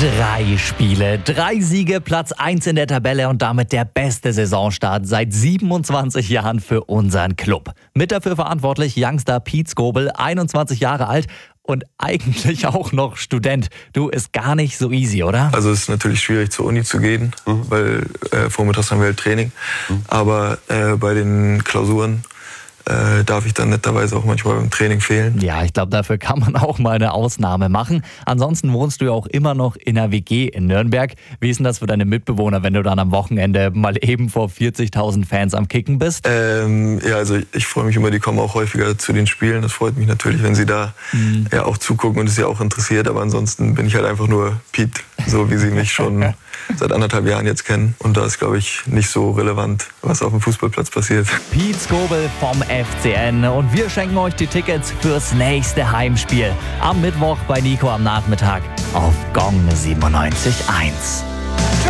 3 Spiele, 3 Siege, Platz 1 in der Tabelle und damit der beste Saisonstart seit 27 Jahren für unseren Club. Mit dafür verantwortlich Youngster Pete Skobel, 21 Jahre alt und eigentlich auch noch Student. Du, ist gar nicht so easy, oder? Also es ist natürlich schwierig zur Uni zu gehen, weil vormittags haben wir halt Training. Aber bei den Klausuren darf ich dann netterweise auch manchmal beim Training fehlen. Ja, ich glaube, dafür kann man auch mal eine Ausnahme machen. Ansonsten wohnst du ja auch immer noch in einer WG in Nürnberg. Wie ist denn das für deine Mitbewohner, wenn du dann am Wochenende mal eben vor 40.000 Fans am Kicken bist? Ja, also ich freue mich immer, die kommen auch häufiger zu den Spielen. Das freut mich natürlich, wenn sie da ja auch zugucken und es ja auch interessiert. Aber ansonsten bin ich halt einfach nur Pete, so wie sie mich schon seit 1,5 Jahren jetzt kennen. Und da ist, glaube ich, nicht so relevant, was auf dem Fußballplatz passiert. Pete Skobel vom FCN und wir schenken euch die Tickets fürs nächste Heimspiel am Mittwoch bei Nico am Nachmittag auf Gong 97.1.